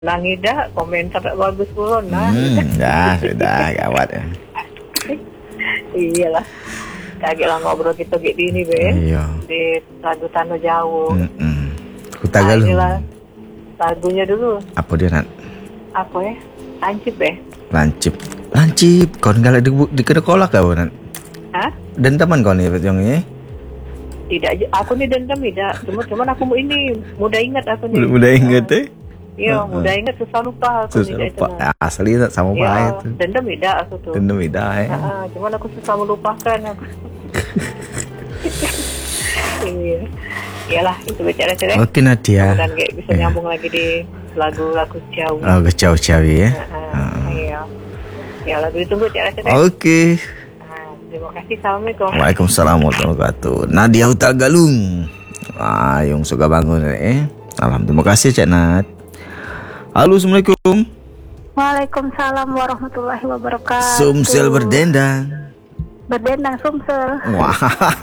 Dah komen sampai bagus pun Sudah gawat ya. Iyalah kaget lah ngobrol kita kayak gini Ben. Iya. Di lagu Tanah Jauh. Kutagalung. Inilah lagunya dulu. Apa dia Nat? Apa ya? Lancip ya? Lancip. Kau nggak di kena kolak kau Nat? Hah? Dan teman kau nih yang ini? Tidak, aku nih dendam tidak. Cuman aku ini mudah ingat aku nih. Mudah ingat Iya, mudah ingat susah lupa aku nih. Asli sama bahaya tuh. Dendam tidak aku tuh. Dendam tidak ya. Cuman aku susah melupakan aku. Iya. Iyalah itu bicara cerita. Oke Nadia. Dan kayak bisa nyambung lagi di lagu-lagu jauh. Jauh ya. Iya. Ya lagu ditunggu cerita. Oke. Terima kasih. Assalamualaikum. Waalaikumsalam warahmatullahi wabarakatuh. Nadia Hutagalung. Yung suka bangun Alhamdulillah. Terima kasih Cak Nat. Halo, Assalamualaikum. Waalaikumsalam warahmatullahi wabarakatuh. Sumsel berdendang. Berdendang Sumsel. Wah.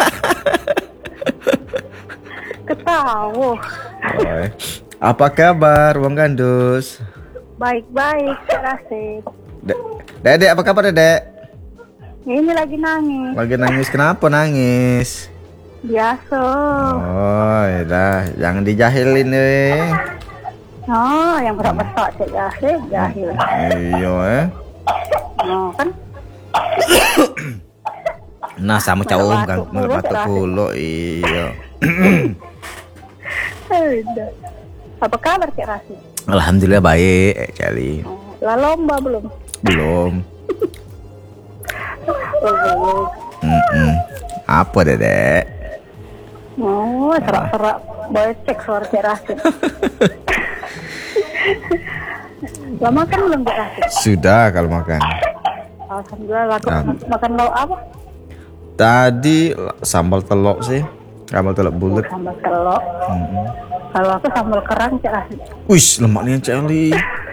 Ketawa. Apa kabar, Bang Gandus? Baik-baik, Cak Rasid. Dedek, apa kabar Dedek? Ini lagi nangis. Lagi nangis, kenapa nangis? Biasa. Oh, ya jangan dijahilin Oh, yang besar-besar Cak Rasid, jahil. Iya Oh, kan? Nah, sama cowok kan batuk puluh, iya. Apa kabar Cak Rasid? Alhamdulillah baik, Cali. Lah lomba belum? Belum. Belum. Apa Dedek? Oh, serak-serak becek suara Cak Rasid. Lah makan belum Cak Rasid? Sudah kalau makan. Alhamdulillah, makan lauk apa? Tadi sambal telok sih. Sambal telok bulat. Sambal telok. Kalau aku sambal kerang Cak Rasid. Wih, lemaknya Cali.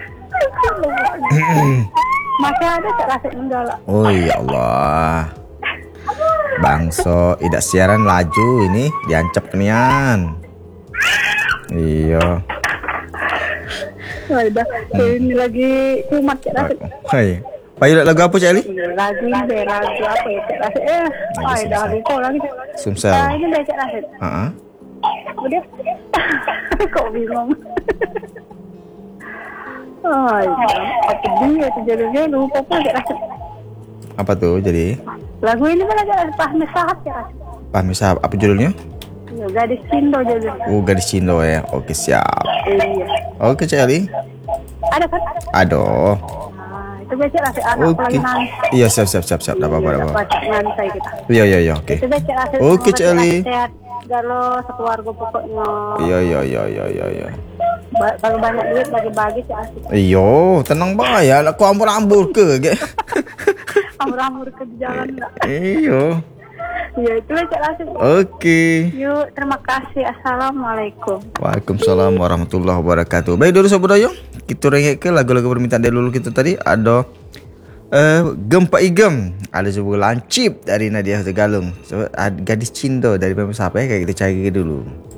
Masih ada Cak Rasid menggala. Oh ya Allah. Bangso, tidak siaran laju ini diancap kenian. Iya. Udah, ini lagi kumat Cak Rasid. Hai. Payu lagu apa Cak Ali? Lagu apa ya Cak Rasid? Dah lupa lagi. Sumsel. Ini deh Cak Rasid. Udah. Kok bingung. Apa dia tuh jadinya lupa pun Cak Rasid. Apa tuh jadi? Lagu ini kan ada Fahmi Sahab Cak Rasid. Fahmi Sahab, apa judulnya? Ya, Gadis Cindo judulnya. Gadis Cindo ya. Oke, siap. Iya. Oke Cak Ali. Ada kan? Aduh. Itu Cak Rasid anak lagi nangis. Iya, siap. Enggak apa-apa. Nyantai kita. Iya, oke. Itu Cak Rasid. Oke Cak Ali. Sehat galau sekeluarga pokoknya. Iya. Kalau banyak duit bagi-bagi Cak Rasid. Iyo, tenang bahaya. Aku ambur-ambur ke. Ambur-ambur ke jalan enggak? Iyo. Iya, itu Cak Rasid. Oke. Yuk, terima kasih. Assalamualaikum. Waalaikumsalam warahmatullahi wabarakatuh. Baik dulu Sobat Doyong, kita rengek ke lagu-lagu permintaan dari dulu kita tadi. Ada Gempa Igem, ada sebuah Lancip dari Nadia Hutagalung, Gadis Cindo dari Pemesap kayak kita cari dulu.